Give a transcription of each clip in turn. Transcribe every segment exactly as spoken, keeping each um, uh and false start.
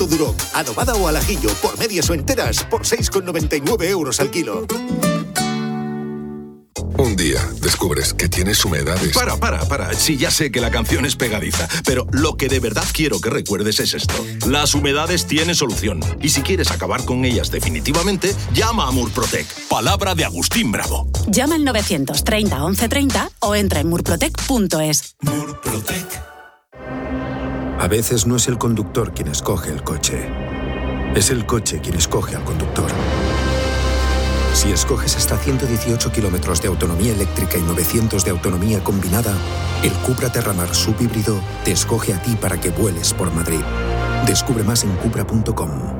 Duroc, adobada o al ajillo, por medias o enteras, por seis con noventa y nueve euros al kilo. Un día descubres que tienes humedades. Para, para, para. Sí, ya sé que la canción es pegadiza, pero lo que de verdad quiero que recuerdes es esto. Las humedades tienen solución. Y si quieres acabar con ellas definitivamente, llama a Murprotec. Palabra de Agustín Bravo. Llama al novecientos treinta once treinta o entra en murprotec punto es. Murprotec. A veces no es el conductor quien escoge el coche. Es el coche quien escoge al conductor. Si escoges hasta ciento dieciocho kilómetros de autonomía eléctrica y novecientos de autonomía combinada, el Cupra Terramar subhíbrido te escoge a ti para que vueles por Madrid. Descubre más en cupra punto com.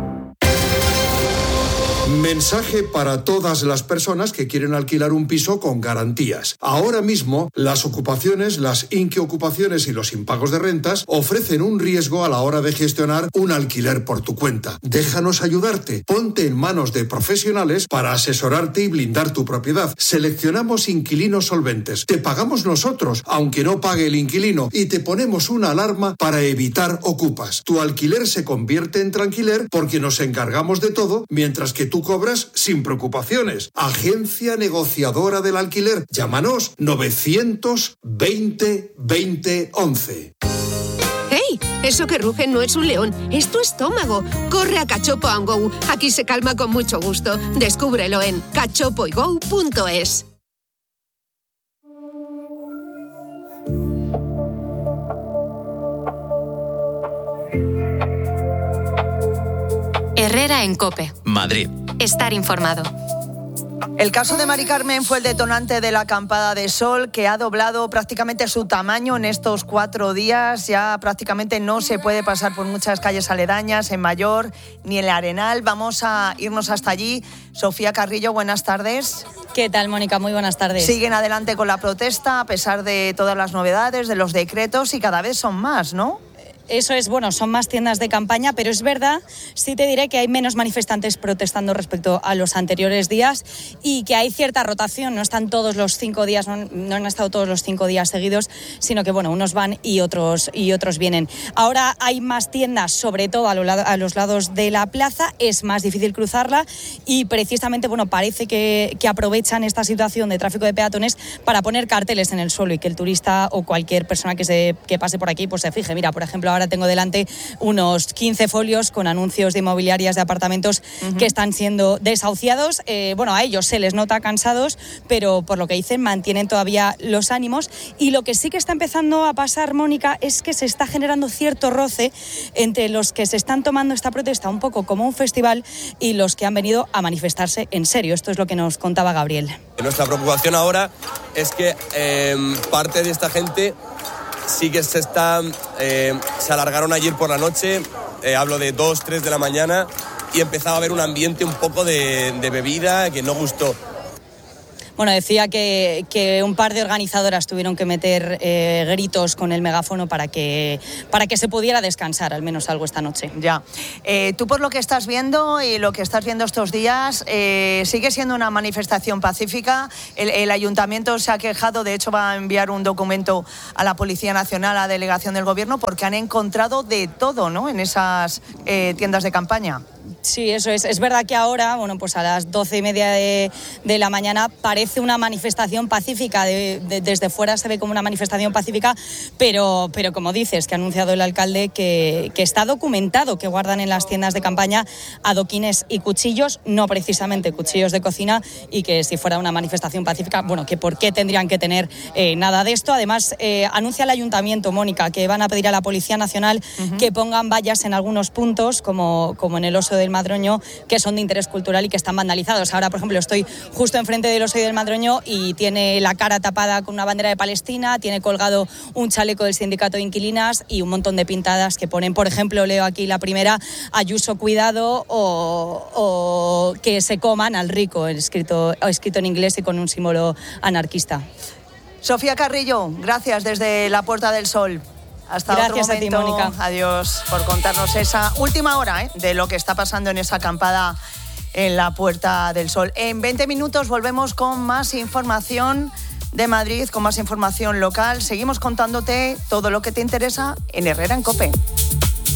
Mensaje para todas las personas que quieren alquilar un piso con garantías. Ahora mismo, las ocupaciones, las inquiocupaciones y los impagos de rentas ofrecen un riesgo a la hora de gestionar un alquiler por tu cuenta. Déjanos ayudarte. Ponte en manos de profesionales para asesorarte y blindar tu propiedad. Seleccionamos inquilinos solventes. Te pagamos nosotros, aunque no pague el inquilino, y te ponemos una alarma para evitar ocupas. Tu alquiler se convierte en tranquiler porque nos encargamos de todo, mientras que tú cobras sin preocupaciones. Agencia negociadora del alquiler. Llámanos novecientos veinte veinte once. ¡Hey! Eso que ruge no es un león, es tu estómago. Corre a Cachopo and Go. Aquí se calma con mucho gusto. Descúbrelo en cachopo y go punto es. Herrera en COPE. Madrid. Estar informado. El caso de Mari Carmen fue el detonante de la acampada de sol, que ha doblado prácticamente su tamaño en estos cuatro días. Ya prácticamente no se puede pasar por muchas calles aledañas, en Mayor ni en el Arenal. Vamos a irnos hasta allí. Sofía Carrillo, buenas tardes. ¿Qué tal, Mónica? Muy buenas tardes. Siguen adelante con la protesta a pesar de todas las novedades, de los decretos, y cada vez son más, ¿no? Eso es, bueno, son más tiendas de campaña, pero es verdad, sí te diré que hay menos manifestantes protestando respecto a los anteriores días y que hay cierta rotación, no están todos los cinco días, no, no han estado todos los cinco días seguidos, sino que, bueno, unos van y otros, y otros vienen. Ahora hay más tiendas, sobre todo a, lo, a los lados de la plaza, es más difícil cruzarla y precisamente, bueno, parece que, que aprovechan esta situación de tráfico de peatones para poner carteles en el suelo y que el turista o cualquier persona que, se, que pase por aquí pues se fije. Mira, por ejemplo, ahora tengo delante unos quince folios con anuncios de inmobiliarias de apartamentos uh-huh. que están siendo desahuciados. Eh, bueno, a ellos se les nota cansados, pero por lo que dicen mantienen todavía los ánimos. Y lo que sí que está empezando a pasar, Mónica, es que se está generando cierto roce entre los que se están tomando esta protesta un poco como un festival y los que han venido a manifestarse en serio. Esto es lo que nos contaba Gabriel. Nuestra preocupación ahora es que eh, parte de esta gente sí que se están, eh, se alargaron ayer por la noche, eh, hablo de dos, tres de la mañana, y empezaba a haber un ambiente un poco de, de bebida que no gustó. Bueno, decía que, que un par de organizadoras tuvieron que meter eh, gritos con el megáfono para que, para que se pudiera descansar, al menos algo esta noche. Ya. Eh, tú, por lo que estás viendo y lo que estás viendo estos días, eh, sigue siendo una manifestación pacífica. El, el ayuntamiento se ha quejado, de hecho va a enviar un documento a la Policía Nacional, a la delegación del Gobierno, porque han encontrado de todo, ¿no?, en esas eh, tiendas de campaña. Sí, eso es. Es verdad que ahora, bueno, pues a las doce y media de, de la mañana parece una manifestación pacífica. De, de, desde fuera se ve como una manifestación pacífica, pero, pero como dices, que ha anunciado el alcalde que, que está documentado que guardan en las tiendas de campaña adoquines y cuchillos, no precisamente cuchillos de cocina, y que si fuera una manifestación pacífica, bueno, que por qué tendrían que tener eh, nada de esto. Además, eh, anuncia el ayuntamiento, Mónica, que van a pedir a la Policía Nacional uh-huh. que pongan vallas en algunos puntos, como, como en el Oso del Madroño, que son de interés cultural y que están vandalizados. Ahora, por ejemplo, estoy justo enfrente del Oso del Madroño y tiene la cara tapada con una bandera de Palestina, tiene colgado un chaleco del sindicato de inquilinas y un montón de pintadas que ponen, por ejemplo, leo aquí la primera, Ayuso cuidado, o, o que se coman al rico, escrito, escrito en inglés y con un símbolo anarquista. Sofía Carrillo, gracias desde la Puerta del Sol. Hasta Gracias otro momento. A ti, Mónica. Adiós por contarnos esa última hora ¿eh? de lo que está pasando en esa acampada en la Puerta del Sol. En veinte minutos volvemos con más información de Madrid, con más información local. Seguimos contándote todo lo que te interesa en Herrera en COPE.